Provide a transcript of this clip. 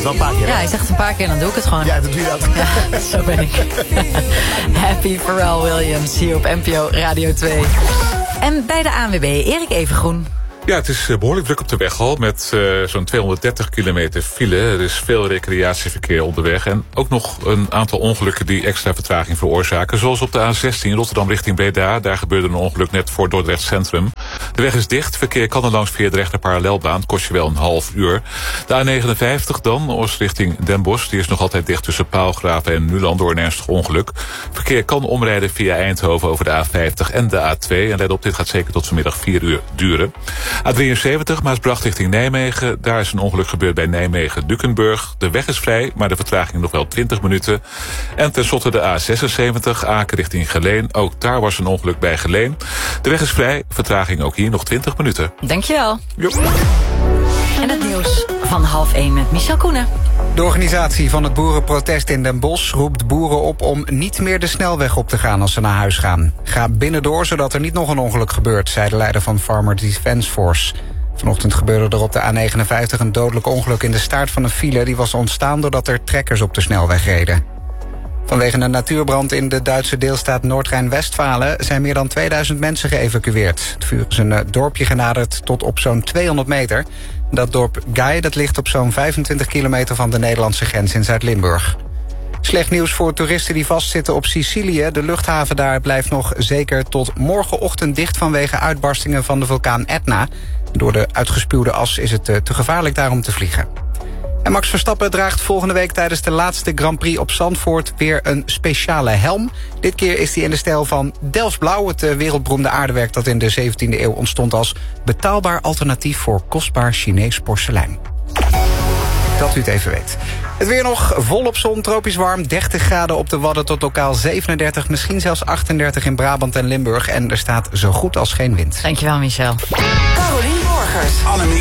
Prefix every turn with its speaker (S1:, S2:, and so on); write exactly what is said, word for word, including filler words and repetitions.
S1: het wel een paar keer.
S2: Ja, hij zegt het een paar keer en dan doe ik het gewoon.
S1: Ja, dat doe je dat.
S2: Ja, zo ben ik. Happy Pharrell Williams hier op N P O Radio twee. En bij de A N W B, Erik Evengroen.
S3: Ja, het is behoorlijk druk op de weg al, met uh, zo'n tweehonderddertig kilometer file. Er is veel recreatieverkeer onderweg en ook nog een aantal ongelukken die extra vertraging veroorzaken. Zoals op de A zestien Rotterdam richting Breda. Daar gebeurde een ongeluk net voor Dordrecht Centrum. De weg is dicht, verkeer kan er langs via de rechter parallelbaan. Kost je wel een half uur. De A negenenvijftig dan, Oost richting Den Bosch. Die is nog altijd dicht tussen Paalgraven en Nuland door een ernstig ongeluk. Verkeer kan omrijden via Eindhoven over de A vijftig en de A twee. En let op, dit gaat zeker tot vanmiddag vier uur duren. A drieënzeventig, Maasbracht richting Nijmegen. Daar is een ongeluk gebeurd bij Nijmegen-Dukenburg. De weg is vrij, maar de vertraging nog wel twintig minuten. En tenslotte de A zesenzeventig, Aken richting Geleen. Ook daar was een ongeluk bij Geleen. De weg is vrij, vertraging ook hier nog twintig minuten.
S2: Dankjewel.
S3: Jo.
S2: En het nieuws van half één met Michel Koenen.
S4: De organisatie van het boerenprotest in Den Bosch roept boeren op om niet meer de snelweg op te gaan als ze naar huis gaan. Ga binnendoor zodat er niet nog een ongeluk gebeurt, zei de leider van Farmer Defence Force. Vanochtend gebeurde er op de A negenenvijftig een dodelijk ongeluk in de staart van een file. Die was ontstaan doordat er trekkers op de snelweg reden. Vanwege een natuurbrand in de Duitse deelstaat Noord-Rijn-Westfalen zijn meer dan tweeduizend mensen geëvacueerd. Het vuur is een dorpje genaderd tot op zo'n tweehonderd meter. Dat dorp Gai dat ligt op zo'n vijfentwintig kilometer van de Nederlandse grens in Zuid-Limburg. Slecht nieuws voor toeristen die vastzitten op Sicilië. De luchthaven daar blijft nog zeker tot morgenochtend dicht vanwege uitbarstingen van de vulkaan Etna. Door de uitgespuwde as is het te gevaarlijk daar om te vliegen. En Max Verstappen draagt volgende week tijdens de laatste Grand Prix op Zandvoort weer een speciale helm. Dit keer is die in de stijl van Delftsblauw, het wereldberoemde aardewerk dat in de zeventiende eeuw ontstond als betaalbaar alternatief voor kostbaar Chinees porselein. Dat u het even weet. Het weer nog volop zon, tropisch warm, dertig graden op de Wadden tot lokaal zevenendertig, misschien zelfs achtendertig in Brabant en Limburg. En er staat zo goed als geen wind.
S2: Dankjewel, Michel.
S5: Carolien Borgers.
S1: Annemiek